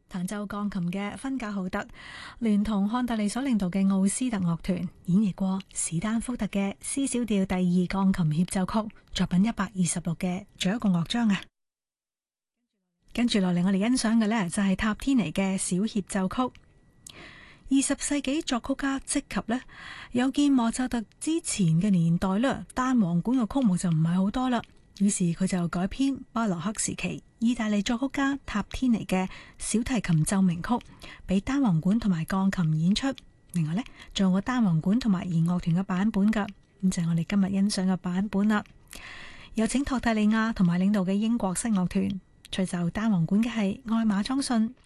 彈奏鋼琴嘅芬格浩特，聯同漢特利所領導嘅奧斯特樂團演繹過史丹福特嘅 C 小調第二鋼琴協奏曲作品126嘅最後一個樂章啊。跟住落嚟，我哋欣賞嘅呢就係塔天尼嘅小協奏曲。20世紀作曲家積及呢，有見莫扎特之前嘅年代呢，單簧管嘅曲目就唔係好多啦，於是佢就改編巴洛克時期意大利作曲家塔天尼嘅小提琴奏鳴曲，俾單簧管同埋鋼琴演出。另外呢，仲有個單簧管同埋弦樂團嘅版本噶，咁就係我哋今日欣賞嘅版本啦。有請托蒂利亞同埋領導嘅英國室樂團，吹奏單簧管嘅係愛馬莊遜。